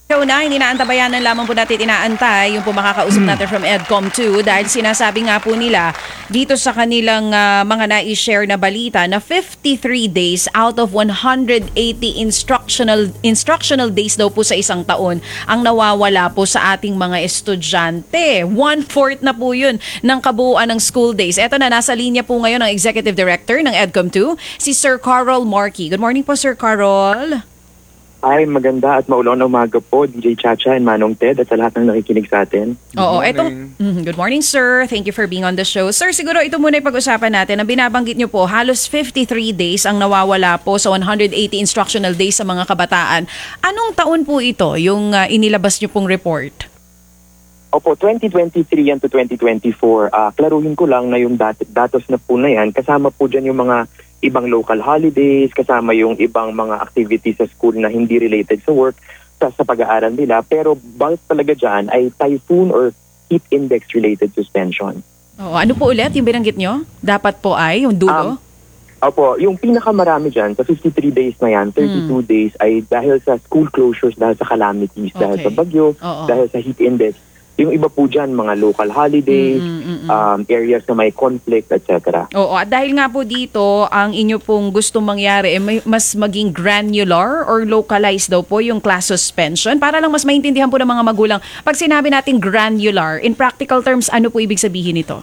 So na, hindi naantabayanan lamang po natin inaantay yung po makakausap natin from EDCOM 2 dahil sinasabi nga po nila dito sa kanilang mga na-share na balita na 53 days out of 180 instructional days daw po sa isang taon ang nawawala po sa ating mga estudyante. 1/4 na po yun ng kabuuan ng school days. Eto na, nasa linya po ngayon ang Executive Director ng EDCOM 2, si Sir Carol Markey. Good morning po, Sir Carol. Ay, maganda at maulang na umaga po, DJ Chacha and Manong Ted at sa lahat ng nakikinig sa atin. Oo, good morning, sir. Thank you for being on the show. Sir, siguro ito muna yung pag-usapan natin. Ang binabanggit nyo po, halos 53 days ang nawawala po sa 180 instructional days sa mga kabataan. Anong taon po ito, yung inilabas nyo pong report? Opo, 2023 yan to 2024. Klaruhin ko lang na yung datos na po na yan, kasama po dyan yung mga ibang local holidays, kasama yung ibang mga activities sa school na hindi related sa work, sa pag-aaral nila. Pero bulk talaga dyan ay typhoon or heat index related suspension. Oh, ano po ulit yung binanggit nyo? Dapat po ay yung dulo? Opo, yung pinakamarami dyan, sa 53 days na yan, 32 days ay dahil sa school closures, dahil sa calamities, dahil sa bagyo, dahil sa heat index. Yung iba po dyan, mga local holidays, areas na may conflict, etc. Oo, at dahil nga po dito, ang inyo pong gustong mangyari, mas maging granular or localized daw po yung class suspension para lang mas maintindihan po ng mga magulang. Pag sinabi natin granular, in practical terms, ano po ibig sabihin nito?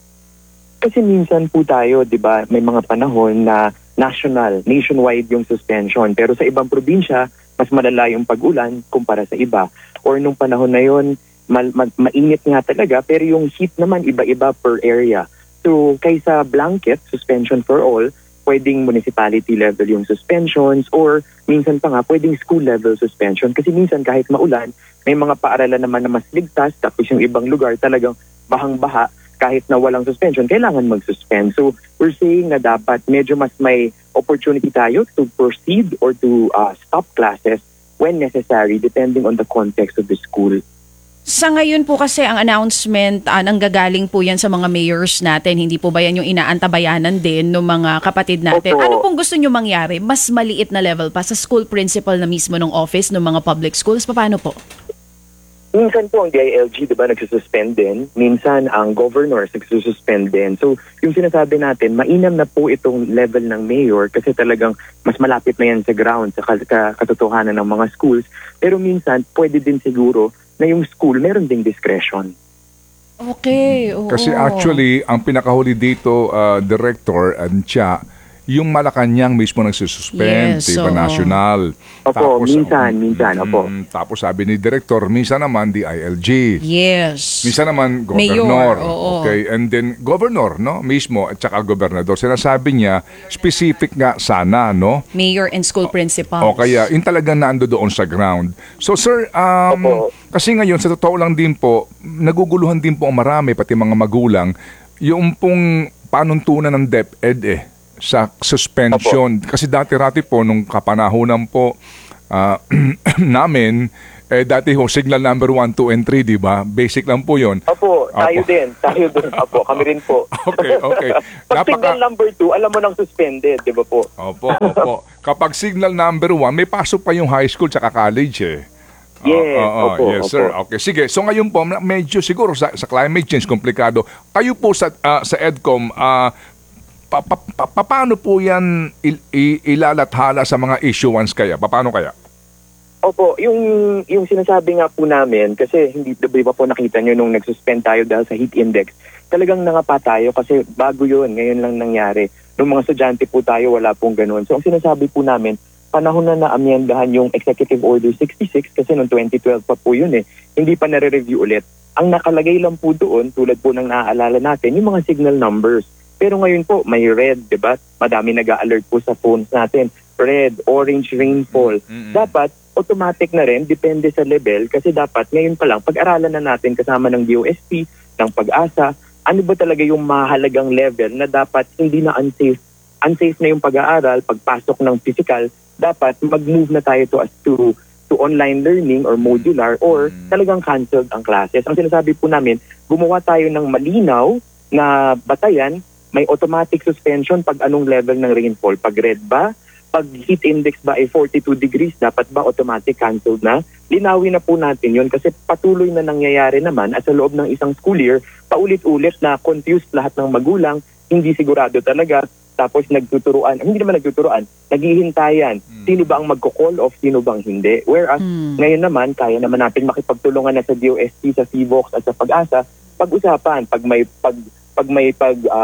Kasi minsan po tayo, di ba, may mga panahon na nationwide yung suspension. Pero sa ibang probinsya, mas malala yung pag-ulan kumpara sa iba. Or nung panahon na yon mainit nga talaga, pero yung heat naman iba-iba per area. So, kaysa blanket, suspension for all, pwedeng municipality level yung suspensions or minsan pa nga pwedeng school level suspension. Kasi minsan kahit maulan, may mga paaralan naman na mas ligtas, tapos yung ibang lugar talagang bahang-baha, kahit na walang suspension, kailangan mag-suspend. So, we're saying na dapat medyo mas may opportunity tayo to proceed or to stop classes when necessary, depending on the context of the school. Sa ngayon po kasi ang announcement, nanggagaling po yan sa mga mayors natin. Hindi po ba yan yung inaantabayanan din ng mga kapatid natin? Opo. Ano pong gusto nyo mangyari? Mas maliit na level pa sa school principal na mismo ng office ng mga public schools? Paano po? Minsan po ang DILG, di ba, nagsususpend din. Minsan ang governors nagsususpend din. So, yung sinasabi natin, mainam na po itong level ng mayor kasi talagang mas malapit na yan sa ground, sa katotohanan ng mga schools. Pero minsan, pwede din siguro na yung school meron ding discretion. Okay, oo. Kasi actually, ang pinakahuli dito, Director Ancha, yung Malacanang mismo nagsususpend, Yes, diba, national. Opo, minsan, opo. Tapos sabi ni Director, minsan naman DILG. Yes. Minsan naman Governor. Mayor, oo. Okay, and then Governor, no, mismo, at saka Gobernador. Sinasabi niya, specific nga sana, no? Mayor and school principals. O kaya, yung talagang naando doon sa ground. So, sir, kasi ngayon, sa totoo lang din po, naguguluhan din po ang marami, pati mga magulang, yung pong panuntunan ng DepEd sa suspension. Opo. Kasi dati-rati po, nung kapanahonan po namin, dati ho, signal number 1, 2, and 3, di ba? Basic lang po yun. Opo, tayo din. Opo, kami rin po. Okay. Pag signal number 2, alam mo nang suspended, di ba po? Opo. Kapag signal number 1, may pasok pa yung high school tsaka college Yes, yes, sir. Okay, sige. So ngayon po, medyo siguro sa climate change, komplikado. Kayo po sa EDCOM, paano po yan ilalathala sa mga issuance kaya? Paano kaya? Opo, yung sinasabi nga po namin, kasi hindi ba po nakita nyo nung nagsuspend tayo dahil sa heat index, talagang nangapa tayo kasi bago yun, ngayon lang nangyari. Nung mga estudyante po tayo, wala pong ganun. So ang sinasabi po namin, panahon na naamyendahan yung Executive Order 66 kasi noong 2012 pa po yun Hindi pa nare-review ulit. Ang nakalagay lang po doon, tulad po ng naaalala natin, yung mga signal numbers. Pero ngayon po, may red, di ba? Madami nag-a-alert po sa phones natin. Red, orange rainfall. Dapat, automatic na rin, depende sa level. Kasi dapat, ngayon pa lang, pag-aralan na natin kasama ng DOST, ng Pag-asa, ano ba talaga yung mahalagang level na dapat hindi na unsafe. Unsafe na yung pag-aaral, pagpasok ng physical, dapat mag-move na tayo to online learning or modular or talagang canceled ang classes. Ang sinasabi po namin, gumawa tayo ng malinaw na batayan, may automatic suspension pag anong level ng rainfall. Pag red ba, pag heat index ba ay 42 degrees, dapat ba automatic canceled na? Linawin na po natin yun kasi patuloy na nangyayari naman at sa loob ng isang school year, paulit-ulit na confused lahat ng magulang, hindi sigurado talaga, tapos nagtuturuan, hindi naman nagtuturuan, naghihintayan. Sino ba ang magko-call off, sino bang hindi? Whereas ngayon naman, kaya naman natin makipagtulungan na sa DOST, sa CVOX at sa Pag-asa, pag-usapan, pag may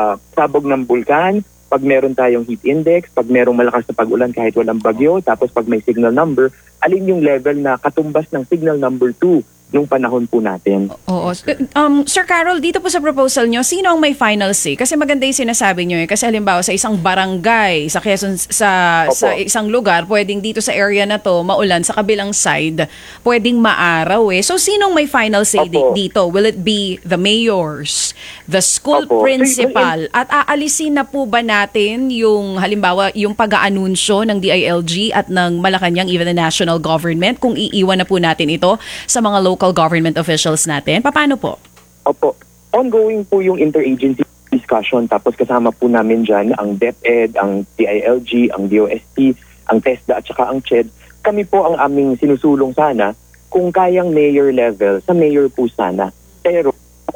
sabog ng bulkan, pag meron tayong heat index, pag merong malakas na pag-ulan kahit walang bagyo, tapos pag may signal number, alin yung level na katumbas ng signal number 2 nung panahon po natin. Oo. Sir Carol, dito po sa proposal nyo, sino ang may final say? Kasi maganda yung sinasabi nyo eh. Kasi halimbawa sa isang barangay, sa Quezon, sa isang lugar, pwedeng dito sa area na to, maulan, sa kabilang side, pwedeng maaraw eh. So sinong may final say dito? Will it be the mayors, the school principal, at aalisin na po ba natin yung halimbawa yung pag-aanunsyo ng DILG at ng Malacanang, even the national government, kung iiwan na po natin ito sa mga local government officials natin? Paano po? Opo. Ongoing po yung interagency discussion, tapos kasama po namin dyan ang DepEd, ang DILG, ang DOST, ang TESDA at saka ang CHED. Kami po ang aming sinusulong sana kung kayang mayor level, sa mayor po sana. Pero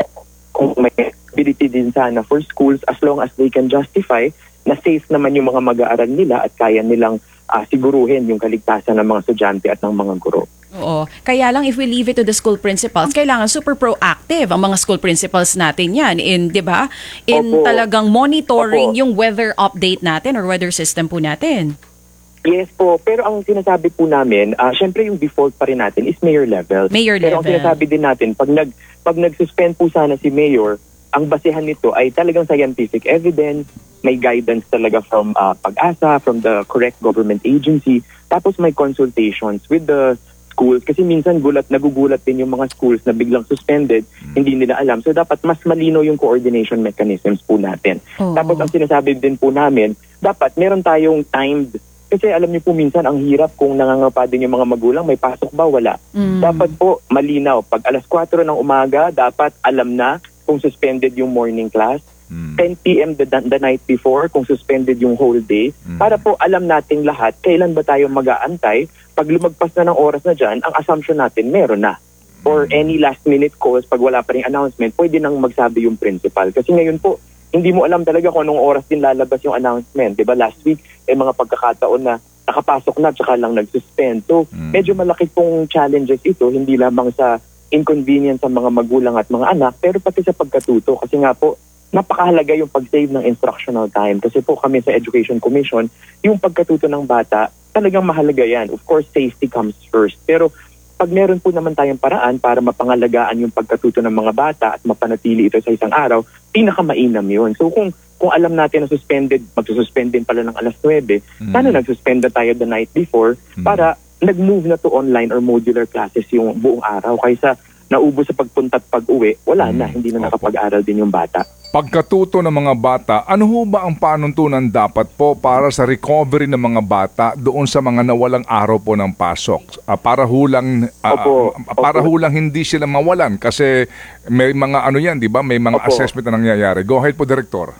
kung may ability din sana for schools, as long as they can justify na safe naman yung mga mag-aaral nila at kaya nilang siguruhin yung kaligtasan ng mga estudyante at ng mga guro. Oo. Kaya lang if we leave it to the school principals, kailangan super proactive ang mga school principals natin yan in, 'di ba? In talagang monitoring yung weather update natin or weather system po natin. Yes po, pero ang sinasabi po namin, syempre yung default pa rin natin is mayor level. Pero ang sinasabi din natin, pag nag-suspend po sana si mayor, ang basehan nito ay talagang scientific evidence, may guidance talaga from Pag-asa, from the correct government agency, tapos may consultations with the schools kasi minsan nagugulat din yung mga schools na biglang suspended, hindi nila alam. So dapat mas malino yung coordination mechanisms po natin. Tapos ang sinasabi din po namin, dapat meron tayong timed. Kasi alam niyo po minsan ang hirap kung nangangapa din yung mga magulang, may pasok ba? Wala. Dapat po malinaw. Pag alas 4 ng umaga, dapat alam na kung suspended yung morning class. 10 p.m. the night before kung suspended yung whole day para po alam nating lahat kailan ba tayo mag-aantay. Pag lumagpas na ng oras na dyan, ang assumption natin meron na. Or any last minute calls, pag wala pa rin announcement, pwede nang magsabi yung principal. Kasi ngayon po, hindi mo alam talaga kung anong oras din lalabas yung announcement. Diba last week, mga pagkakataon na nakapasok na tsaka lang nag-suspend. So medyo malaki pong challenges ito, hindi lamang sa inconvenience sa mga magulang at mga anak, pero pati sa pagkatuto. Kasi nga po, napakahalaga yung pag-save ng instructional time. Kasi po kami sa Education Commission, yung pagkatuto ng bata, talagang mahalaga yan. Of course, safety comes first. Pero pag meron po naman tayong paraan para mapangalagaan yung pagkatuto ng mga bata at mapanatili ito sa isang araw, pinakamainam yun. So kung alam natin na suspended, magsususpend din pala ng alas 9, sana nagsuspend na tayo the night before para nag-move na to online or modular classes yung buong araw. Kaysa naubos sa pagpunta at pag-uwi, wala na, hindi na nakapag-aral din yung bata. Pagkatuto ng mga bata, ano ho ba ang panuntunan dapat po para sa recovery ng mga bata doon sa mga nawalang araw po ng pasok? Para hulang hindi sila mawalan kasi may mga ano yan, di ba? May mga assessment na nangyayari. Go ahead po, Director.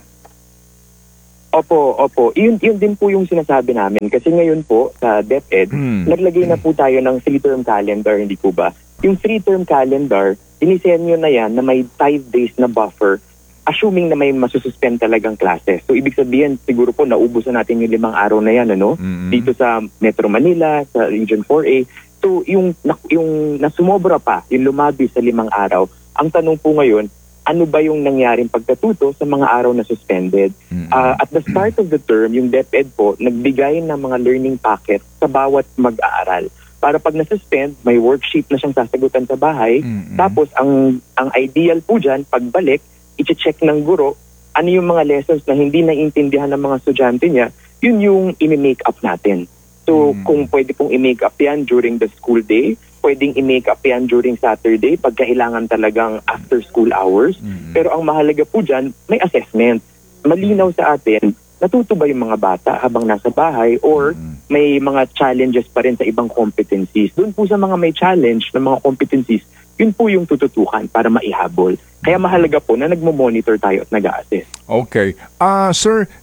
Opo. Yun din po yung sinasabi namin. Kasi ngayon po sa DepEd, naglagay na po tayo ng 3-term calendar, hindi po ba? Yung 3-term calendar, dinisenyo na yan na may 5 days na buffer assuming na may masususpend talagang classes. So ibig sabihin, siguro po naubos na natin yung 5 araw na yan, dito sa Metro Manila, sa Region 4A. So yung nasumobra pa, yung lumabi sa 5 araw, ang tanong po ngayon, ano ba yung nangyaring pagkatuto sa mga araw na suspended? At the start of the term, yung DepEd po, nagbigay ng mga learning packet sa bawat mag-aaral. Para pag nasuspend, may worksheet na siyang sasagutan sa bahay. Tapos ang ideal po dyan, pagbalik, i-check ng guro, ano yung mga lessons na hindi naiintindihan ng mga estudyante niya, yun yung i-make up natin. So kung pwede pong i-make up yan during the school day, pwedeng i-make up yan during Saturday pag kailangan talagang after school hours. Pero ang mahalaga po dyan, may assessment. Malinaw sa atin, natuto ba yung mga bata habang nasa bahay or may mga challenges pa rin sa ibang competencies. Doon po sa mga may challenge ng mga competencies, yun po yung tututukan para maihabol. Kaya mahalaga po na nagmo-monitor tayo at nag-a-assess. Okay. Sir,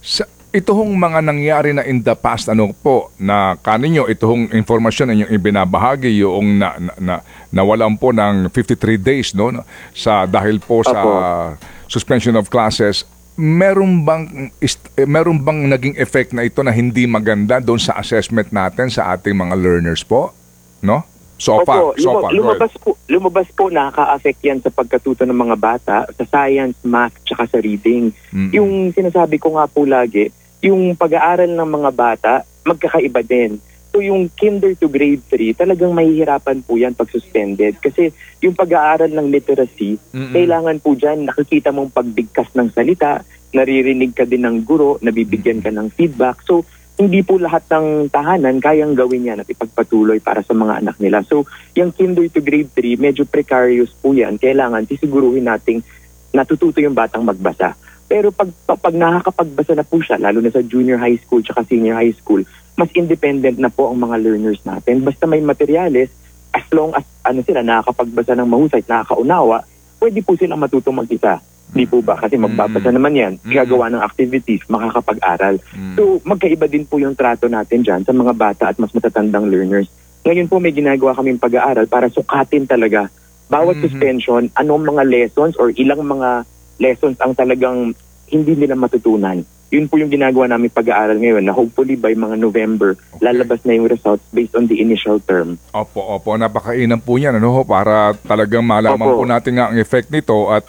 ito hong mga nangyari na in the past, ano po, na kaninyo, ito hong informasyon na inyong ibinabahagi, yung nawalan po ng 53 days, no? Dahil po sa suspension of classes, meron bang naging effect na ito na hindi maganda doon sa assessment natin sa ating mga learners po? No? So far, lumabas po nakaka-affect yan sa pagkatuto ng mga bata sa science, math, tsaka sa reading. Yung sinasabi ko nga po lagi, yung pag-aaral ng mga bata, magkakaiba din. So yung kinder to grade 3, talagang mahihirapan po yan pag suspended. Kasi yung pag-aaral ng literacy, kailangan po dyan, nakikita mong pagbigkas ng salita, naririnig ka din ng guro, nabibigyan ka ng feedback. So hindi po lahat ng tahanan kayang gawin yan at ipagpatuloy para sa mga anak nila. So yung kinder to grade 3, medyo precarious po yan. Kailangan sisiguruhin nating natututo yung batang magbasa. Pero pag nakakapagbasa na po siya, lalo na sa junior high school tsaka senior high school, mas independent na po ang mga learners natin. Basta may materyales, as long as sila nakakapagbasa ng mahusay, nakakaunawa, pwede po silang matutong mag-isa. Di po ba? Kasi magbabasa naman yan, gagawa ng activities, makakapag-aral. So magkaiba din po yung trato natin dyan sa mga bata at mas matatandang learners. Ngayon po may ginagawa kaming pag-aaral para sukatin talaga bawat suspension, anong mga lessons or ilang mga lessons ang talagang hindi nila matutunan. Yun po yung ginagawa namin pag-aaral ngayon na hopefully by mga November, lalabas na yung results based on the initial term. Opo. Napakainam po yan, para talagang malaman po natin nga ang effect nito at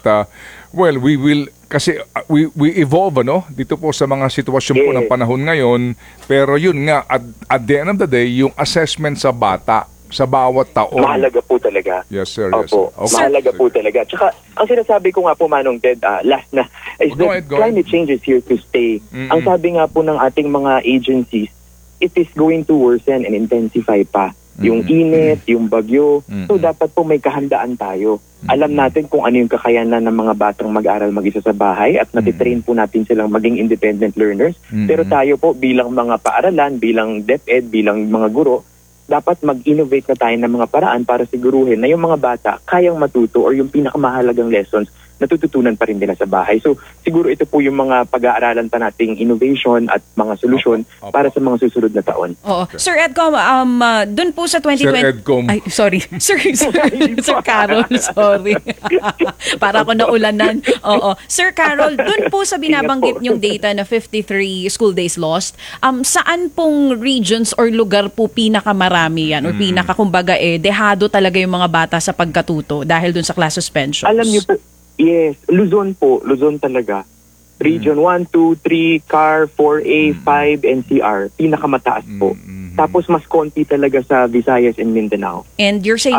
we evolve, dito po sa mga sitwasyon po ng panahon ngayon. Pero yun nga, at the end of the day, yung assessment sa bata, sa bawat taon. Mahalaga po talaga. Yes, sir. Yes. Opo, Okay. mahalaga po talaga. Tsaka, ang sinasabi ko nga po, Manong Ted, last na, is that climate change is here to stay. Ang sabi nga po ng ating mga agencies, it is going to worsen and intensify pa. Yung init, yung bagyo. So, dapat po may kahandaan tayo. Alam natin kung ano yung kakayanan ng mga batang mag-aral mag-isa sa bahay at natitrain po natin silang maging independent learners. Pero tayo po bilang mga paaralan, bilang DepEd, bilang mga guro, dapat mag-innovate na tayo ng mga paraan para siguruhin na yung mga bata kayang matuto or yung pinakamahalagang lessons natututunan pa rin nila sa bahay. So siguro ito po yung mga pag-aaralan pa nating innovation at mga solusyon para sa mga susunod na taon. Oo. Okay. Sir Edcom, dun po sa 2020... Sir Edcom. Ay, sorry. Sir Carol, sorry. Para ako naulanan. Oo. Sir Carol, dun po sa binabanggit niyong data na 53 school days lost, saan pong regions or lugar po pinakamarami yan or kumbaga dehado talaga yung mga bata sa pagkatuto dahil dun sa class suspensions? Alam niyo po, yes, Luzon talaga. Region 1, 2, 3, CAR, 4A, 5, NCR. Pinakamataas po. Tapos mas konti talaga sa Visayas and Mindanao. And you're saying...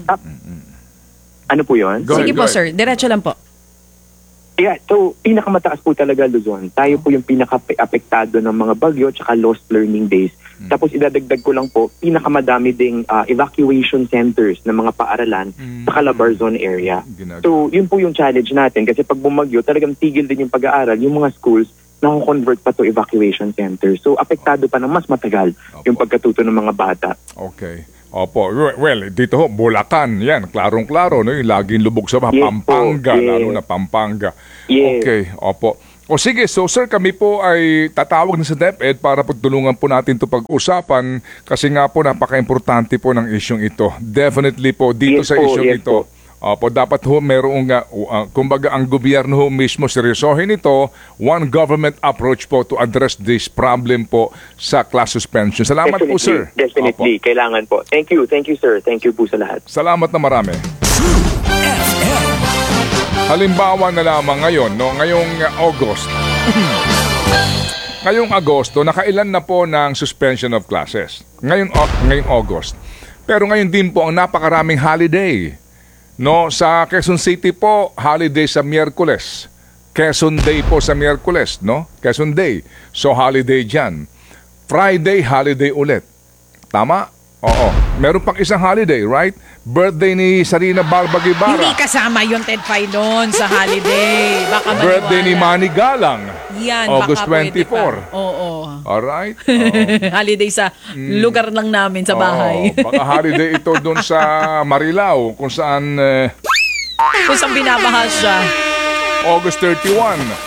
ano po yun? Sige po, sir. Diretso lang po. Yeah, so pinakamataas po talaga Luzon. Tayo po yung pinaka-apektado ng mga bagyo tsaka lost learning days. Tapos idadagdag ko lang po, pinakamadami ding evacuation centers ng mga paaralan sa Calabarzon area. So yun po yung challenge natin kasi pag bumagyo, talagang tigil din yung pag-aaral. Yung mga schools na-convert pa to evacuation centers. So apektado pa ng mas matagal yung pagkatuto ng mga bata. Okay. Opo. Well, dito ho, Bulacan. Yan, klarong-klaro. No? Yung laging lubog sa Pampanga. Lalo na Pampanga. Yes. Okay. Opo. O sige, so sir, kami po ay tatawag na sa DepEd para pagtulungan po natin ito pag-usapan kasi nga po napaka-importante po ng isyong ito. Definitely po dito sa isyong ito. Opo, dapat ho merong kumbaga ang gobyerno ho mismo seryosohin ito, one government approach po to address this problem po sa class suspension. Salamat po, sir. Definitely, kailangan po. Thank you, sir. Thank you po sa lahat. Salamat na marami. Halimbawa na lamang ngayon, ngayong August. Ngayong Agosto, nakailan na po ng suspension of classes. Ngayong August. Pero ngayon din po ang napakaraming holiday. Sa Quezon City po, holiday sa Miyerkules. Quezon Day po sa Miyerkules, Quezon Day. So holiday dyan. Friday, holiday ulit. Tama? Oo. Meron pang isang holiday, right? Birthday ni Sarina Barbag-Ibarra. Hindi kasama yung Ted Filon sa holiday. Baka maniwala. Birthday ni Manny Galang. Yan, August baka 24. Oo. Alright. Holiday sa lugar lang namin sa bahay. Baka holiday ito doon sa Marilao kung saan kung saan binabahas siya. August 31.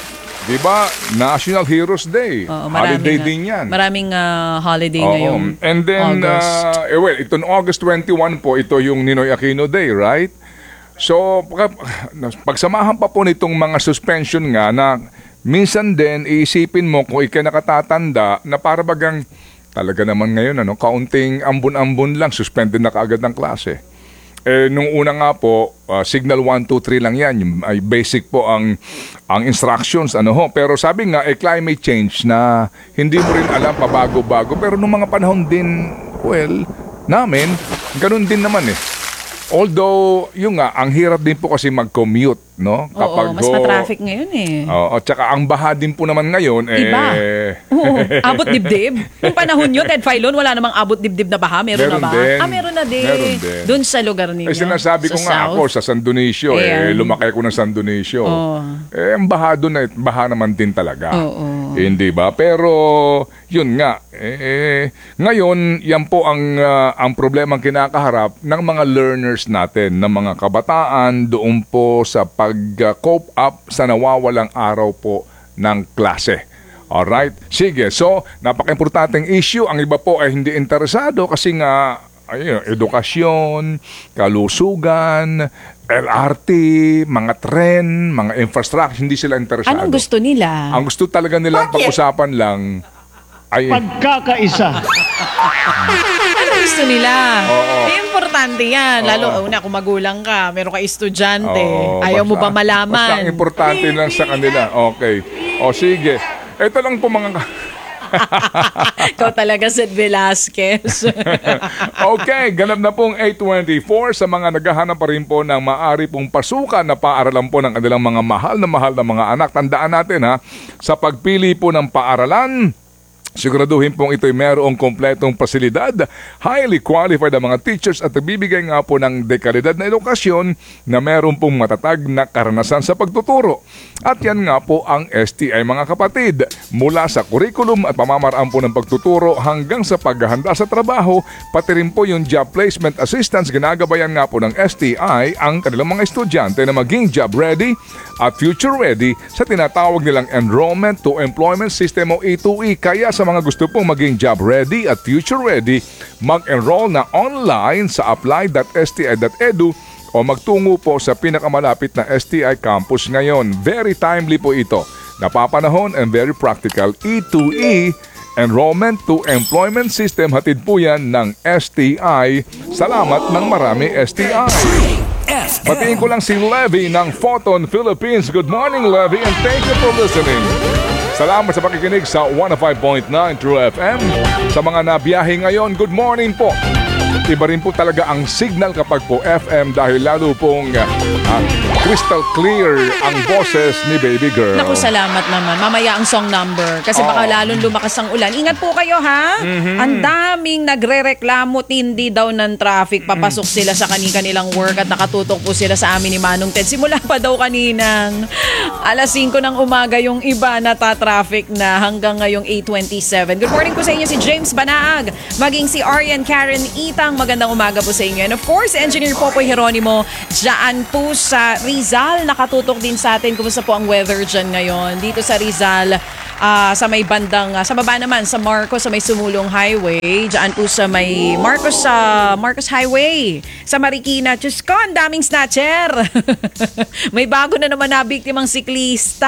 Di ba? National Heroes Day. Oo, Holiday din yan. Maraming holiday Oo. ngayong And then, August. ito August 21 po, ito yung Ninoy Aquino Day, right? So, pagsamahan pa po nitong mga suspension nga na minsan din iisipin mo kung ikay nakatatanda na para bagang talaga naman ngayon, kaunting ambon-ambon lang, suspended na kaagad ng klase. Nung una nga po, signal 1, 2, 3 lang yan. Ay basic po ang instructions. Pero sabi nga, climate change na hindi mo rin alam pabago-bago. Pero nung mga panahon din, namin, ganun din naman eh. Although, ang hirap din po kasi mag-commute, no? Oo, mas ma-traffic ngayon eh. At saka ang baha din po naman ngayon, Iba. Oo, abot dibdib. Nung panahon nyo, Ted Filon, wala namang abot dibdib na baha. Meron na ba? Din. Meron na din. Meron din. Doon sa lugar ninyo. Sinasabi ko nga ako sa San Dionisio, lumaki ko ng San Dionisio. Ang baha doon, baha naman din talaga. Hindi ba? Pero, yun nga, ngayon, yan po ang problemang kinakaharap ng mga learners natin, ng mga kabataan doon po sa pag-cope up sa nawawalang araw po ng klase. Alright? Sige, so napaka-importanteng issue. Ang iba po ay hindi interesado kasi nga edukasyon, kalusugan, LRT, mga tren, mga infrastructure, hindi sila interesado. Anong gusto nila? Ang gusto talaga nilang pag-usapan lang ay pagkakaisa. Anong gusto nila? Oo. Importante yan. Lalo kung magulang ka, meron ka estudyante. Ayaw mo ba Basta malaman? ang importante lang sa kanila. Okay. O sige. Ito lang po mga... Ikaw talaga, Seth Velasquez. Okay, ganap na pong 8:24 sa mga naghahanap pa rin po ng maaari pong pasukan na paaralan po ng kanilang mga mahal na mga anak. Tandaan natin sa pagpili po ng paaralan, siguraduhin pong ito'y mayroong kompletong pasilidad, highly qualified ang mga teachers at bibigay nga po ng dekalidad na edukasyon na mayroong pong matatag na karanasan sa pagtuturo. At yan nga po ang STI mga kapatid. Mula sa curriculum at pamamaraan po ng pagtuturo hanggang sa paghahanda sa trabaho, pati rin po yung job placement assistance, ginagabayan nga po ng STI ang kanilang mga estudyante na maging job ready at future ready sa tinatawag nilang Enrollment to Employment System o E2E. Kaya sa mga gusto pong maging job ready at future ready, mag-enroll na online sa apply.sti.edu o magtungo po sa pinakamalapit na STI campus ngayon. Very timely po ito. Napapanahon and very practical. E2E, Enrollment to Employment System, hatid po yan ng STI. Salamat ng marami, STI. Batiin ko lang si Levy ng Photon Philippines. Good morning, Levy, and thank you for listening. Salamat sa pakikinig sa 105.9 True FM. Sa mga nabiyahe ngayon, good morning po. Iba rin po talaga ang signal kapag po FM dahil lalo pong crystal clear ang boses ni baby girl. Naku, salamat naman. Mamaya ang song number. Kasi baka lalong lumakas ang ulan. Ingat po kayo, ha? Ang daming nagre-reklamo, tindi daw ng traffic. Papasok sila sa kanilang work at nakatutok po sila sa amin ni Manong Ted. Simula pa daw kaninang alas 5 ng umaga yung iba nata-traffic na hanggang ngayong 8:27. Good morning po sa inyo si James Banaag. Maging si Arian Karen Itang. Magandang umaga po sa inyo. And of course, Engineer Popoy Jeronimo, dyan po sa Rizal. Nakatutok din sa atin. Kumusta po ang weather dyan ngayon? Dito sa Rizal, sa may bandang, sa baba naman, sa Marcos, sa may Sumulong Highway. Dyan po sa may Marcos Highway. Sa Marikina, Diyos ko, ang daming snatcher. May bago na naman na biktimang siklista.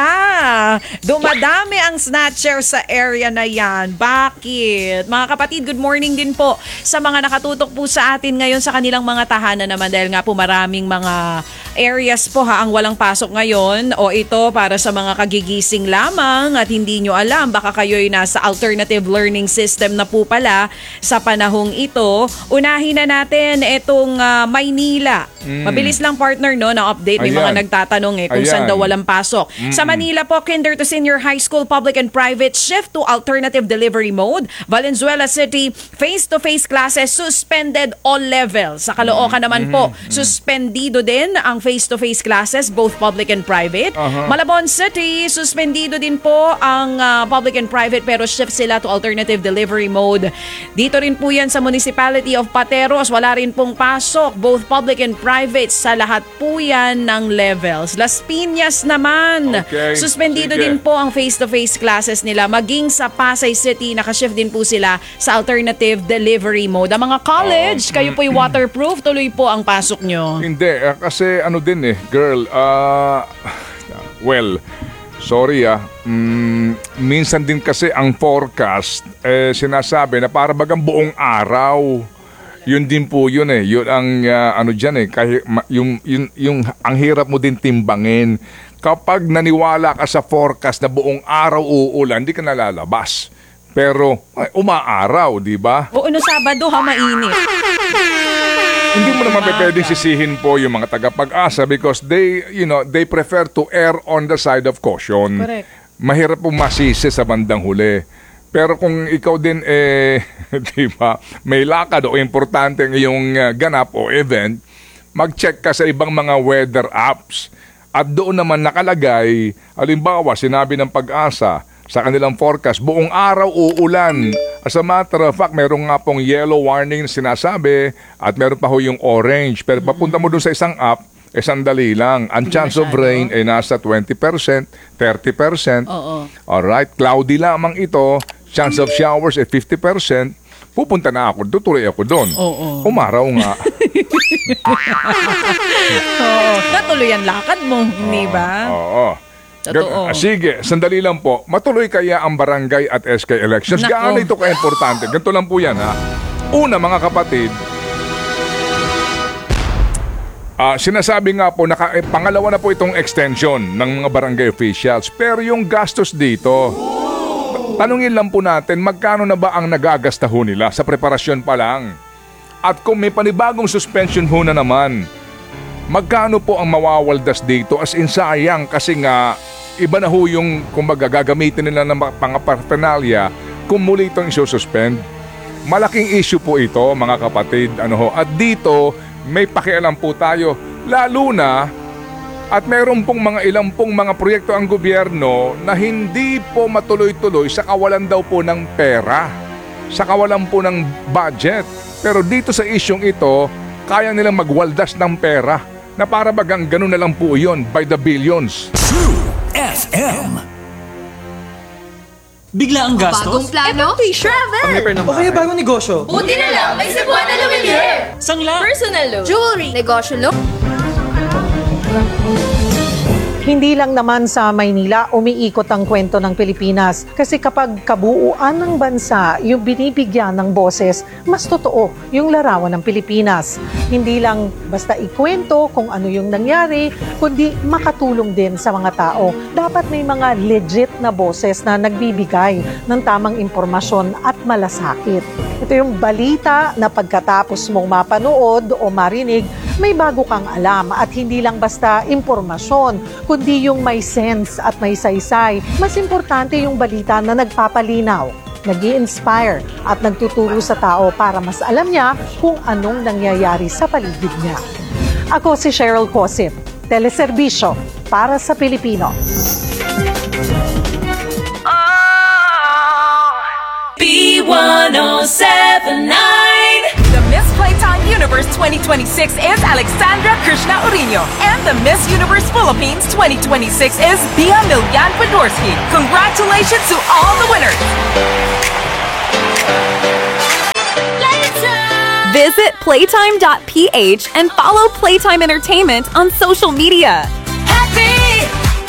Dumadami ang snatcher sa area na yan. Bakit? Mga kapatid, good morning din po sa mga nakatutok po sa atin ngayon sa kanilang mga tahanan naman dahil nga po maraming mga areas po ang walang pasok ngayon o ito para sa mga kagigising lamang at hindi nyo alam baka kayo'y nasa alternative learning system na po pala sa panahong ito. Unahin na natin itong Maynila. Mabilis lang partner no na update. May mga nagtatanong kung saan daw walang pasok. Sa Manila po, kinder to senior high school, public and private shift to alternative delivery mode. Valenzuela City, face-to-face classes suspended all levels. Sa Caloocan naman po, suspendido din ang face-to-face classes, both public and private. Malabon City, suspendido din po ang public and private pero shift sila to alternative delivery mode. Dito rin po yan sa Municipality of Pateros, wala rin pong pasok, both public and private. private sa lahat po yan ng levels. Las Piñas naman. Okay, Suspendido sige. din po ang face-to-face classes nila. Maging sa Pasay City, nakashift din po sila sa alternative delivery mode. Ang mga college, kayo po'y waterproof, tuloy po ang pasok nyo. Hindi, kasi ano din girl, well, sorry minsan din kasi ang forecast, sinasabi na para bagang buong araw. Yun din po yun Yun ang ano dyan kahit, yung ang hirap mo din timbangin. Kapag naniwala ka sa forecast na buong araw uulan, hindi ka nalalabas. Pero umaaraw, di ba? Oo, no Sabado mainit. Hindi mo naman pwedeng sisihin po yung mga tagapag-asa because they prefer to err on the side of caution. Correct. Mahirap po masisi sa bandang huli. Pero kung ikaw din di ba, may lakad o importante ng iyong ganap o event, mag-check ka sa ibang mga weather apps. At doon naman nakalagay, halimbawa, sinabi ng pag-asa sa kanilang forecast, buong araw uulan. As a matter of fact, meron nga pong yellow warning na sinasabi at meron pa ho yung orange. Pero papunta mo doon sa isang app, sandali lang. Ang chance of rain ay nasa 20%, 30%. Oo. Alright, cloudy lamang ito. Chance of showers ay 50%. Pupunta na ako, tutuloy ako doon. Oo. Umaraw nga. Oo. Natuloy ang lakad mo, hindi ba? Oo. Totoo. Sige, sandali lang po. Matuloy kaya ang barangay at SK elections? Nako. Gaano ito ka-importante? Ganito lang po yan Una mga kapatid, sinasabi nga po, pangalawa na po itong extension ng mga barangay officials. Pero yung gastos dito, tanungin lang po natin, magkano na ba ang nagagasta ho nila sa preparasyon pa lang? At kung may panibagong suspension ho na naman, magkano po ang mawawaldas dito? As in sayang kasi nga, iba na ho yung kumbaga gagamitin nila ng mga paraphernalia kung muli itong isususpend. Malaking issue po ito mga kapatid. At dito, may pakialam po tayo. Lalo na, at meron pong ilang pong mga proyekto ang gobyerno na hindi po matuloy-tuloy sa kawalan daw po ng pera. Sa kawalan po ng budget. Pero dito sa isyong ito, kaya nilang magwaldas ng pera na para bagang ganun na lang po yun by the billions. True FM. Bigla ang gastos? Bagong plano? Travel! O kaya bagong negosyo? Buti na lang, may Cebuana Lumiere! Sangla? Personal loan. Jewelry. Negosyo loan. Hindi lang naman sa Maynila umiikot ang kwento ng Pilipinas kasi kapag kabuuan ng bansa yung binibigyan ng boses, mas totoo yung larawan ng Pilipinas. Hindi lang basta ikwento kung ano yung nangyari, kundi makatulong din sa mga tao. Dapat may mga legit na boses na nagbibigay ng tamang impormasyon at malasakit. Ito yung balita na pagkatapos mong mapanood o marinig, may bago kang alam at hindi lang basta impormasyon, kundi yung may sense at may saysay. Mas importante yung balita na nagpapalinaw, nag-i-inspire at nagtuturo sa tao para mas alam niya kung anong nangyayari sa paligid niya. Ako si Cheryl Cosip, Teleserbisyo para sa Pilipino. B1079. The Miss Playtime Universe 2026 is Alexandra Krishna Urino, and the Miss Universe Philippines 2026 is Bia Milyan Podorski. Congratulations to all the winners. Visit playtime.ph and follow Playtime Entertainment on social media. Happy!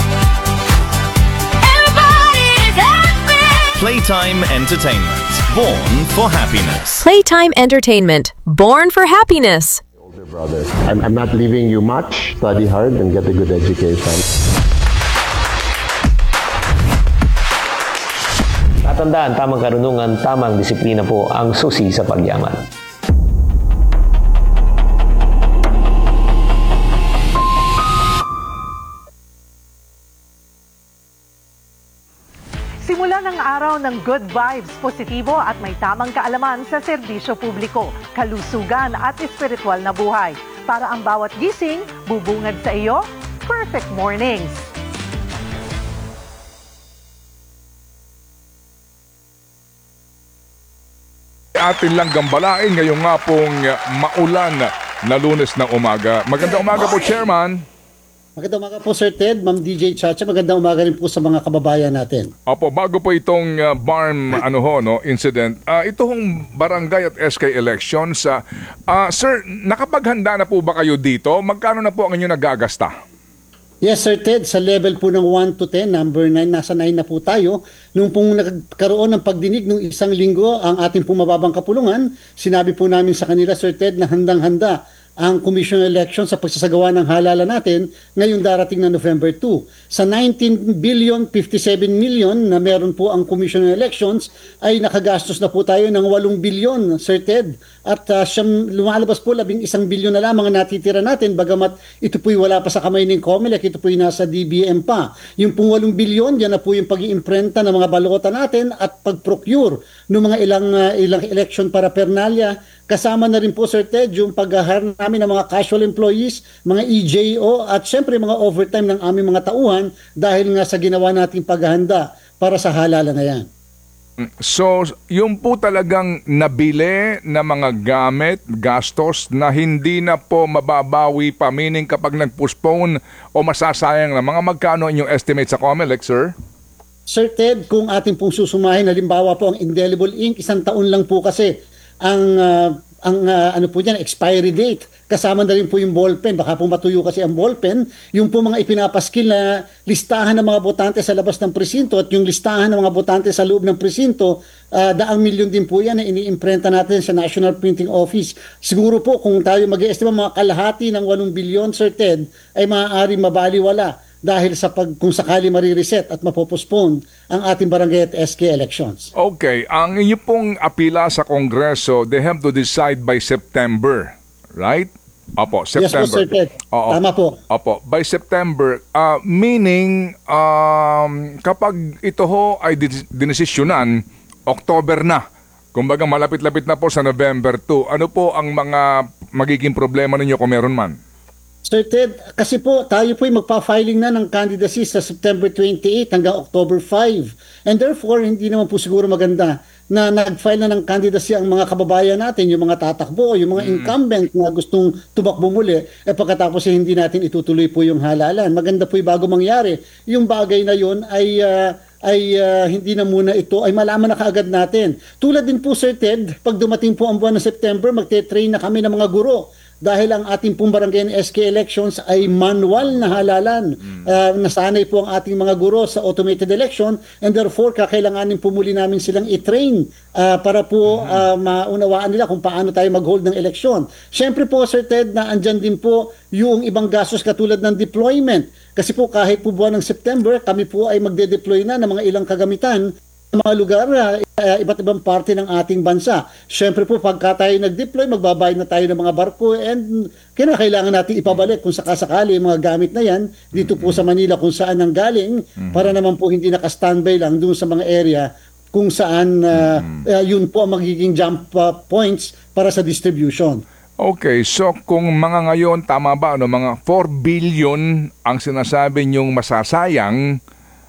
Everybody is happy! Playtime Entertainment. Born for happiness. Playtime Entertainment. Born for happiness. Older brother, I'm not leaving you much. Study hard and get a good education. Tatandaan, tamang karunungan, tamang disiplina po ang susi sa pagyaman. Simula ng araw ng good vibes, positibo at may tamang kaalaman sa serbisyo publiko, kalusugan at espiritual na buhay. Para ang bawat gising, bubungad sa iyo, perfect mornings. Atin lang gambalain ngayong nga pong maulan na Lunes na umaga. Magandang umaga po, Chairman. Magandang umaga po, Sir Ted, Ma'am DJ Chacha. Magandang umaga rin po sa mga kababayan natin. Opo, bago po itong barn incident, ito hong barangay at SK elections. Sir, nakapaghanda na po ba kayo dito? Magkano na po ang inyong nagagasta? Yes, Sir Ted, sa level po ng 1 to 10, number 9, nasa 9 na po tayo. Nung pong nagkaroon ng pagdinig nung isang linggo ang ating pong mababang kapulungan, sinabi po namin sa kanila, Sir Ted, na handang-handa ang Commission on Elections sa pagsasagawa ng halalan natin ngayong darating na November 2. Sa 19 billion 57 million na meron po ang Commission on Elections ay nakagastos na po tayo ng 8 billion, Sir Ted. At lumalabas po 11 billion na lamang ang natitira natin bagamat ito po'y wala pa sa kamay ng COMELEC, ito po'y nasa DBM pa. Yung pong 8 billion, yan na po yung pag-iimprenta ng mga balota natin at pag-procure ng mga ilang election paraphernalia. Kasama na rin po, Sir Ted, yung pag-hire namin ng mga casual employees, mga EJO at syempre mga overtime ng aming mga tauhan dahil nga sa ginawa nating paghahanda para sa halalan na yan. So, yung po talagang nabili na mga gamit, gastos na hindi na po mababawi pa, meaning kapag nag-postpone o masasayang na, mga magkano inyong estimate sa COMELEC, sir? Sir Ted, kung ating pong susumahin, halimbawa po ang indelible ink, 1 taon lang po kasi ang ano po diyan, expiry date. Kasama na rin po yung ballpen. Baka po matuyo kasi ang ballpen. Yung po mga ipinapaskil na listahan ng mga botante sa labas ng presinto at yung listahan ng mga botante sa loob ng presinto, 100,000,000 din po yan na iniimprenta natin sa National Printing Office. Siguro po kung tayo mag-estimate mga kalahati ng 8 billion, Sir Ted, ay maaari mabaliwala dahil sa kung sakali marireset at mapopospone ang ating barangay at SK elections. Okay, ang inyo pong apila sa Kongreso, they have to decide by September, right? Opo, September. Yes po, Sir Ted. Oo. Tama po. Opo, by September, meaning kapag ito ho ay dinesisyonan, October na. Kumbaga malapit-lapit na po sa November 2. Ano po ang mga magiging problema ninyo kung meron man? Sir Ted, kasi po tayo po'y magpa-filing na ng candidacy sa September 28 hanggang October 5. And therefore, hindi naman po siguro maganda na nag-file na ng candidacy ang mga kababayan natin, yung mga tatakbo, yung mga incumbent na gustong tumakbo muli, pagkatapos hindi natin itutuloy po yung halalan. Maganda po'y bago mangyari. Yung bagay na yon ay hindi na muna ito, ay malaman na kaagad natin. Tulad din po, Sir Ted, pag dumating po ang buwan ng September, magte-train na kami ng mga guro. Dahil ang ating pong barangay and SK elections ay manual na halalan. Nasanay po ang ating mga guro sa automated election and therefore kakailanganin po muli namin silang i-train para po maunawaan nila kung paano tayo mag-hold ng eleksyon. Siyempre po, Sir Ted, na andyan din po yung ibang gastos katulad ng deployment. Kasi po kahit po buwan ng September, kami po ay magde-deploy na ng mga ilang kagamitan sa mga lugar, iba't ibang parte ng ating bansa. Siyempre po, pagka tayo nag-deploy, magbabayad na tayo ng mga barko and kailangan natin ipabalik kung sakasakali yung mga gamit na yan dito po sa Manila kung saan ang galing para naman po hindi naka-standby lang doon sa mga area kung saan yun po ang magiging jump points para sa distribution. Okay, so kung mga ngayon, tama ba, mga 4 billion ang sinasabi niyong masasayang,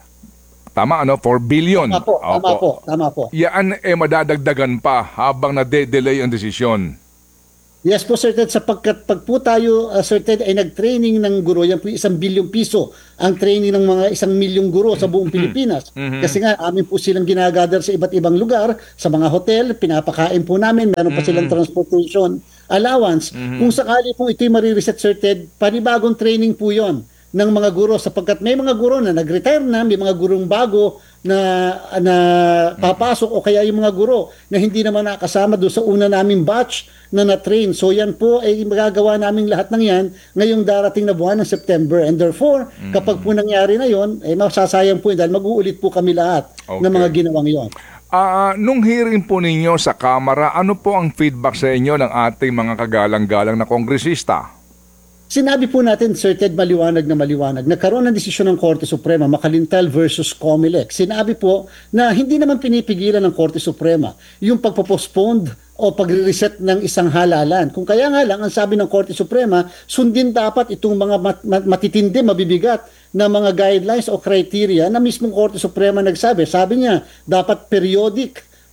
tama, 4 billion. Tama po. Yan madadagdagan pa habang nade-delay ang desisyon. Yes po, Sir Ted, sapagkat pag po tayo, Sir Ted, ay nag-training ng guro, yan po 1 bilyong piso ang training ng mga 1 milyong guro sa buong Pilipinas. Kasi nga, amin po silang ginagather sa iba't ibang lugar, sa mga hotel, pinapakain po namin, meron pa silang transportation allowance. Kung sakali po ito'y marireset, Sir Ted, panibagong training po yon ng mga guro sapagkat may mga guro na nag-retire na, may mga gurong bago na papasok o kaya yung mga guro na hindi naman nakasama doon sa una naming batch na na-train. So yan po ay magagawa namin lahat ng yan ngayong darating na buwan ng September. And therefore, kapag po nangyari na yon, ay masasayang po dahil mag-uulit po kami lahat ng mga ginawang yon. Nung hearing po ninyo sa Kamara, ano po ang feedback sa inyo ng ating mga kagalang-galang na kongresista? Sinabi po natin, Sir Ted, maliwanag na maliwanag. Nagkaroon ng desisyon ng Korte Suprema, Makalintal versus COMELEC. Sinabi po na hindi naman pinipigilan ng Korte Suprema yung pagpapostpone o pagre-reset ng isang halalan. Kung kaya nga lang, ang sabi ng Korte Suprema, sundin dapat itong mga matitindi, mabibigat na mga guidelines o criteria na mismong Korte Suprema nagsabi. Sabi niya, dapat periodic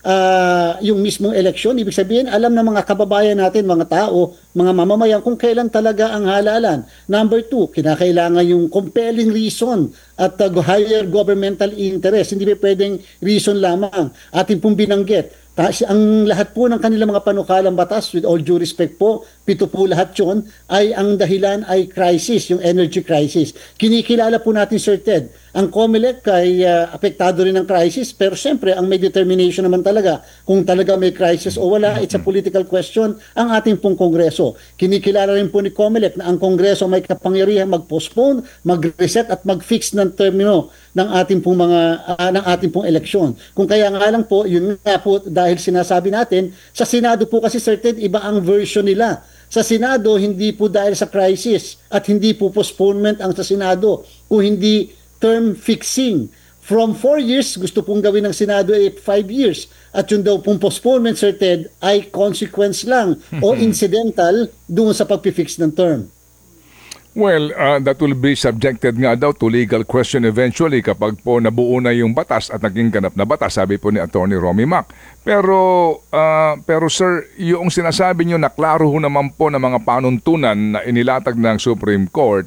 yung mismong eleksyon. Ibig sabihin, alam ng mga kababayan natin, mga tao, mga mamamayan kung kailan talaga ang halalan. Number 2, kinakailangan yung compelling reason at higher governmental interest. Hindi pa pwedeng reason lamang. Ating pong binanggit. Ang lahat po ng kanilang mga panukalang batas, with all due respect po, 7 po lahat yun, ay ang dahilan ay crisis, yung energy crisis. Kinikilala po natin, Sir Ted, ang COMELEC ay apektado rin ng crisis, pero siyempre, ang may determination naman talaga, kung talaga may crisis o wala, it's a political question, ang ating pong Kongreso. Kinikilala rin po ni COMELEC na ang Kongreso may kapangyarihan mag-postpone, mag-reset at mag-fix ng termino ng ating pong ng ating pong eleksyon. Kung kaya nga lang po, yun nga po, dahil sinasabi natin, sa Senado po kasi, Sir Ted, iba ang version nila. Sa Senado, hindi po dahil sa crisis at hindi po postponement ang sa Senado, kung hindi term fixing. From 4 years, gusto pong gawin ng Senado 5 years. At yun daw pong postponement, Sir Ted, ay consequence lang o incidental doon sa pag-fix ng term. Well, that will be subjected nga daw to legal question eventually kapag po nabuo na yung batas at naging ganap na batas, sabi po ni Attorney Romy Mac. Pero sir, yung sinasabi nyo na klaro ho naman po ng mga panuntunan na inilatag ng Supreme Court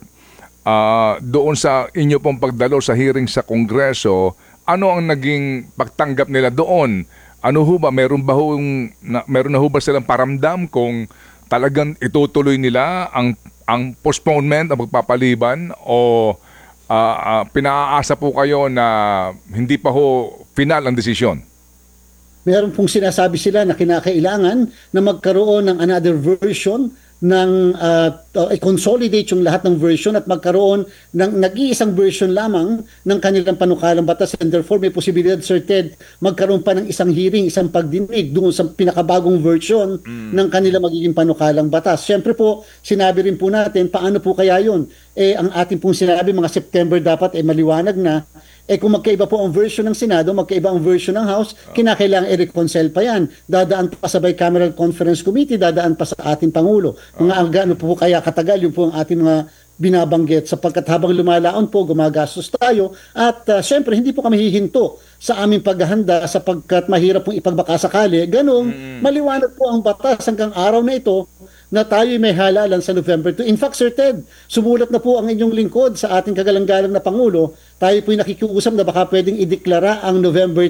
doon sa inyo pong pagdalo sa hearing sa Kongreso, ano ang naging pagtanggap nila doon? Ano ho ba? Meron na ho ba silang paramdam kung talagang itutuloy nila ang postponement, ang pagpapaliban, o pinaasa po kayo na hindi pa ho final ang desisyon? Meron pong sinasabi sila na kinakailangan na magkaroon ng another version ng i-consolidate yung lahat ng version at magkaroon ng nag-iisang version lamang ng kanilang panukalang batas, and therefore may posibilidad, Sir Ted, magkaroon pa ng isang hearing, isang pagdinig doon sa pinakabagong version ng kanilang magiging panukalang batas. Siyempre po, sinabi rin po natin, paano po kaya yun? Ang ating pong sinabi, mga September dapat maliwanag na. Kung magkaiba po ang version ng Senado, magkaiba ang version ng House, kinakailangan i-reconcile pa yan. Dadaan pa sa Bicameral Conference Committee, dadaan pa sa ating Pangulo. Mga ano po kaya katagal, yun po ang ating mga binabanggit, sapagkat habang lumalaon po, gumagastos tayo at syempre hindi po kami hihinto sa aming paghahanda sapagkat mahirap pong ipagbakasakali. Ganun, maliwanag po ang batas hanggang araw na ito na tayo may halalan sa November 2. In fact, Sir Ted, sumulat na po ang inyong lingkod sa ating kagalang-galang na Pangulo. Tayo po'y nakikiusap na baka pwedeng ideklara ang November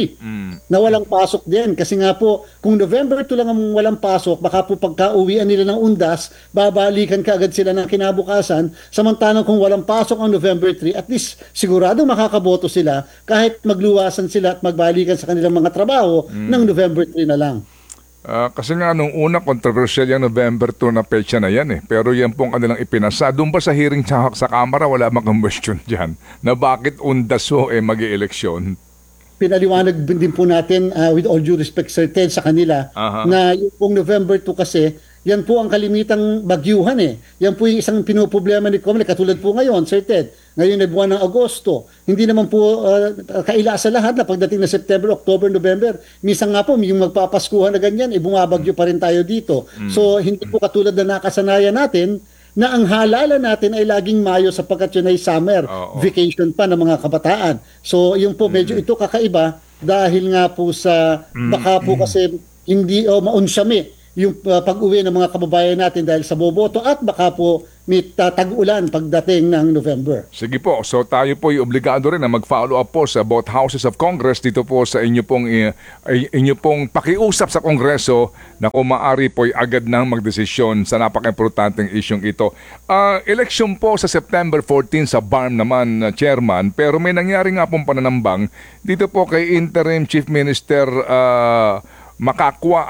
3 na walang pasok din. Kasi nga po, kung November 2 lang ang walang pasok, baka po pagka-uwian nila ng undas, babalikan kaagad sila ng kinabukasan. Samantalang kung walang pasok ang November 3, at least sigurado makakaboto sila kahit magluwasan sila at magbalikan sa kanilang mga trabaho ng November 3 na lang. Kasi nga nung una, controversial yung November 2 na pecha na yan eh. Pero yan pong kanilang ipinasa. Doon ba sa hearing sa Kamara, wala mang question dyan na bakit undas ho mag-i-eleksyon? Pinaliwanag din po natin, with all due respect, Sir Ted, sa kanila, na yung pong November 2 kasi, yan po ang kalimitang bagyuhan eh. Yan po yung isang pinoproblema ni COMELEC. Katulad po ngayon, Sir Ted, ngayon na buwan ng Agosto. Hindi naman po kaila sa lahat na pagdating na September, October, November. Minsan nga po, yung magpapaskuhan na ganyan, bumabagyo pa rin tayo dito. So, hindi po katulad na nakasanayan natin na ang halala natin ay laging Mayo sapagkat yun ay summer, vacation pa ng mga kabataan. So, yung po, medyo ito kakaiba dahil nga po sa, baka po kasi hindi maunsyami yung pag-uwi ng mga kababayan natin dahil sa boboto at baka po may tag-ulan pagdating ng November. Sige po, so tayo po ay obligado rin na mag-follow up po sa both houses of Congress dito po sa inyo pong pakiusap sa Kongreso na kung maaari po ay agad nang magdesisyon sa napaka-importanteng isyong ito. Election po sa September 14 sa BARM naman, Chairman, pero may nangyari nga pong pananambang dito po kay Interim Chief Minister Makakwa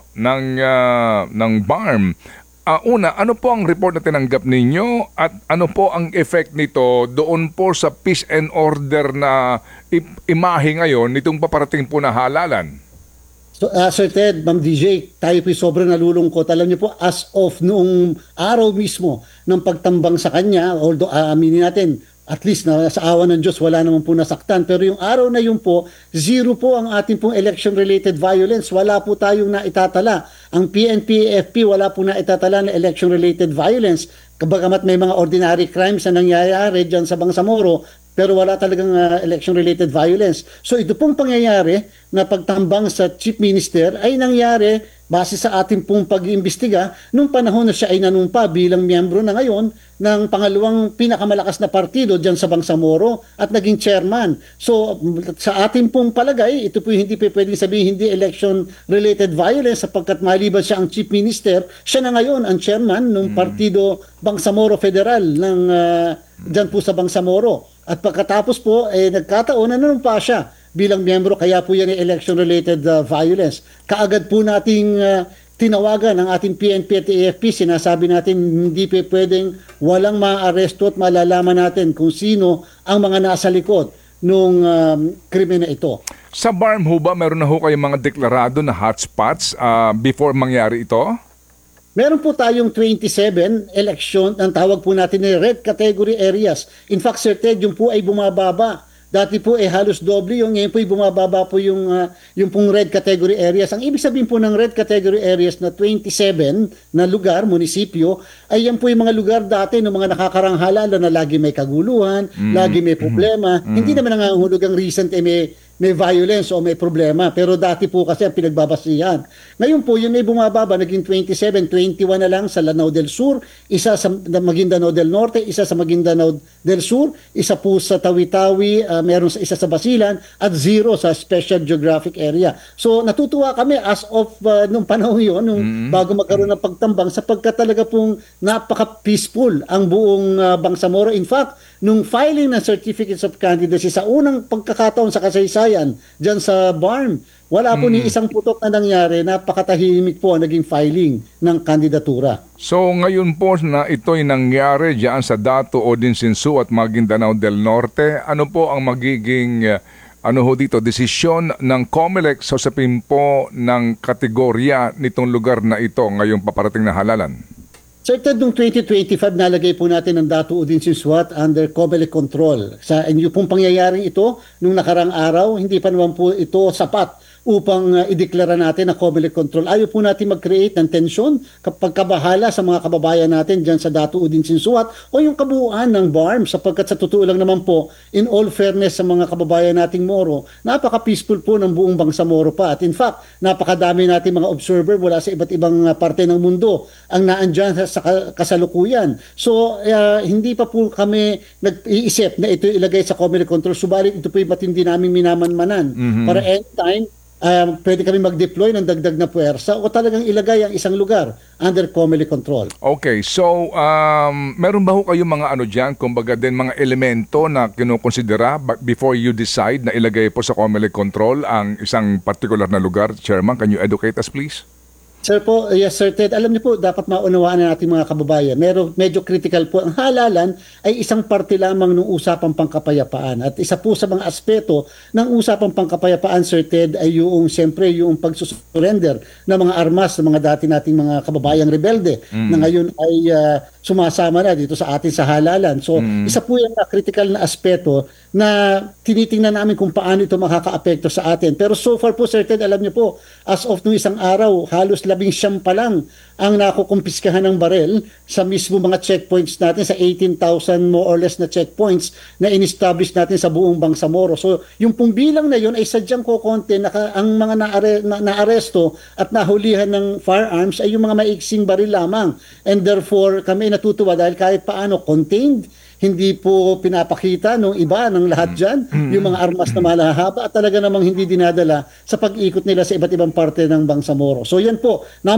ng BARM. Una, ano po ang report na tinanggap ninyo at ano po ang effect nito doon po sa peace and order na imahe ngayon nitong paparating po na halalan? So, Sir Ted, Ma'am DJ, tayo po'y sobrang nalulungkot. Alam niyo po, as of noong araw mismo ng pagtambang sa kanya, although aminin natin, at least na sa awa ng Diyos wala naman po nasaktan, pero yung araw na yun po, zero po ang ating pong election-related violence. Wala po tayong naitatala. Ang PNP, AFP, wala po naitatala na election-related violence. Kabagamat may mga ordinary crimes na nangyayari dyan sa Bangsamoro, pero wala talagang election-related violence. So ito pong pangyayari na pagtambang sa Chief Minister ay nangyari base sa ating pong pag-iimbestiga nung panahon na siya ay nanumpa bilang miyembro na ngayon ng pangalawang pinakamalakas na partido dyan sa Bangsamoro at naging chairman. So sa ating pong palagay, ito po hindi pwedeng sabihin hindi election-related violence sapagkat maliban siya ang Chief Minister, siya na ngayon ang chairman ng Partido Bangsamoro Federal ng dyan po sa Bangsamoro. At pagkatapos po, nagkataon na nanumpa siya bilang miyembro, kaya po yan ay election-related violence. Kaagad po nating tinawagan ng ating PNP at AFP, sinasabi natin hindi pwedeng walang maaresto at malalaman natin kung sino ang mga nasa likod nung krimen na ito. Sa BARM ho ba, meron na ho kayong mga deklarado na hotspots before mangyari ito? Meron po tayong 27 election, ang tawag po natin ay red category areas. In fact, Sir Ted, yung po ay bumababa. Dati po halos doble yung, ngayon po ay bumababa po yung pong red category areas. Ang ibig sabihin po ng red category areas na 27 na lugar, munisipyo, ay yan po yung mga lugar dati ng mga nakakaranghala na lagi may kaguluhan, lagi may problema. Hindi naman nangangahulog ang recent may violence o may problema. Pero dati po kasi ang pinagbabasihan. Ngayon po, yun ay bumababa, naging 27, 21 na lang sa Lanao del Sur, isa sa Maguindanao del Norte, isa sa Maguindanao del Sur, isa po sa Tawi-Tawi, meron sa isa sa Basilan, at 0 sa Special Geographic Area. So natutuwa kami as of nung panahon yun, nung bago magkaroon ng pagtambang, sapagkat talaga pong napaka-peaceful ang buong Bangsamoro. In fact, nung filing ng Certificates of Candidacy sa unang pagkakataon sa kasaysayan dyan sa BARM, wala po ni isang putok na nangyari, napakatahimik po ang naging filing ng kandidatura. So ngayon po na ito'y nangyari dyan sa Dato Odinsinsu at Maguindanao del Norte, ano po ang magiging desisyon ng COMELEC sa usapin po ng kategorya nitong lugar na ito ngayong paparating na halalan? Sir Ted, noong 2025, nalagay po natin ang Dato Odinsinsuat under COMELEC control. Sa inyo pong pangyayaring ito, nung nakarang araw, hindi pa naman po ito sapat upang ideklara natin na COMELEC control. Ayaw po natin mag-create ng tensyon kapag kabahala sa mga kababayan natin dyan sa Dato Odinsinsuat o yung kabuuan ng BARM, sapagkat sa totoo lang naman po, in all fairness sa mga kababayan nating Moro, napaka-peaceful po ng buong Bangsamoro pa. At in fact, napakadami natin mga observer mula sa iba't ibang parte ng mundo ang naandyan sa kasalukuyan. So, hindi pa po kami nag-iisip na ito ilagay sa COMELEC control. Subalit ito po yung matindi namin minamanmanan. Para anytime, pwede kami mag-deploy ng dagdag na puwersa o talagang ilagay ang isang lugar under COMELEC control. Okay, so meron ba ho kayong mga dyan, kumbaga din mga elemento na kinukonsidera before you decide na ilagay po sa COMELEC control ang isang particular na lugar? Chairman, can you educate us please? Sir po, yes Sir Ted, alam niyo po, dapat maunawaan na natin mga kababayan. Medyo critical po. Ang halalan ay isang parte lamang ng usapang pangkapayapaan. At isa po sa mga aspeto ng usapang pangkapayapaan, Sir Ted, ay siyempre yung pagsusurrender ng mga armas ng mga dati nating mga kababayang rebelde na ngayon ay sumasama na dito sa atin sa halalan. So, isa po yung critical na aspeto na tinitingnan namin kung paano ito makakaapekto sa atin. Pero so far po, Sir Ted, alam niyo po, as of nung isang araw, halos 19 pa lang ang nakukumpiskahan ng barel sa mismo mga checkpoints natin, sa 18,000 more or less na checkpoints na in-establish natin sa buong Bangsamoro. So, yung pong bilang na yun ay sadyang kokonte ang mga naaresto at nahulihan ng firearms ay yung mga maiksing baril lamang. And therefore, kami natutuwa dahil kahit paano contained, hindi po pinapakita nung iba ng lahat dyan, yung mga armas na malahaba at talaga namang hindi dinadala sa pag-ikot nila sa iba't ibang parte ng Bangsamoro. So yan po,